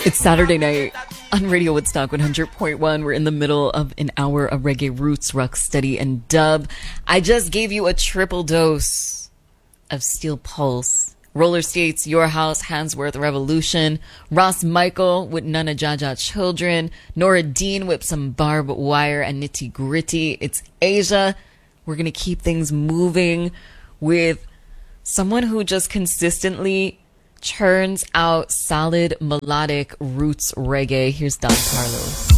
It's Saturday night on Radio Woodstock 100.1. We're in the middle of an hour of reggae roots, rock, steady, and dub. I just gave you a triple dose of Steel Pulse, Roller Skates, Your House, Handsworth Revolution, Ross Michael with None of Jaja Children, Nora Dean with some Barbed Wire and Nitty Gritty. It's Asia. We're going to keep things moving with someone who just consistently churns out solid melodic roots reggae. Here's Don Carlos.